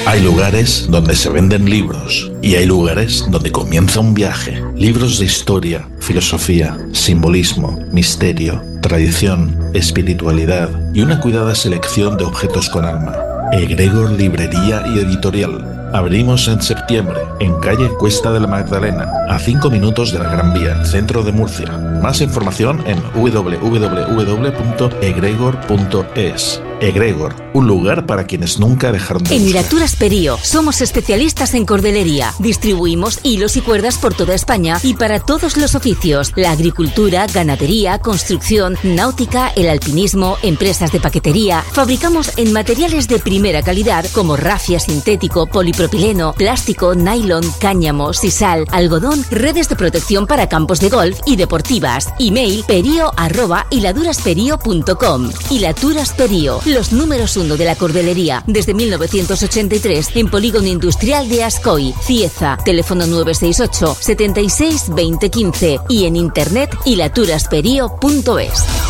Hay lugares donde se venden libros y hay lugares donde comienza un viaje. Libros de historia, filosofía, simbolismo, misterio, tradición, espiritualidad y una cuidada selección de objetos con alma. Egregor Librería y Editorial. Abrimos en septiembre, en calle Cuesta de la Magdalena, a 5 minutos de la Gran Vía, centro de Murcia. Más información en www.egregor.es. Egregor, un lugar para quienes nunca dejaron de buscar. En Hilaturas Perío somos especialistas en cordelería. Distribuimos hilos y cuerdas por toda España y para todos los oficios: la agricultura, ganadería, construcción, náutica, el alpinismo, empresas de paquetería. Fabricamos en materiales de primera calidad como rafia sintético, polipropileno, plástico, nylon, cáñamo, sisal, algodón, redes de protección para campos de golf y deportivas. Email perio@hiladurasperio.com. Hilaturas Perío, los números 1 de la cordelería desde 1983 en Polígono Industrial de Ascoy, Cieza. Teléfono 968 76 20 15 y en internet hilaturasperio.es.